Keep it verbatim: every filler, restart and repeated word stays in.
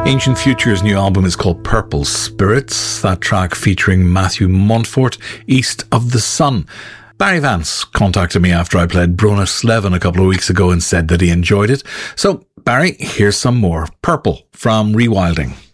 Ancient Future's new album is called Purple Spirits. That track featuring Matthew Montfort, East of the Sun. Barry Vance contacted me after I played Brona Slevin a couple of weeks ago and said that he enjoyed it. So, Barry, here's some more Purple from Rewilding.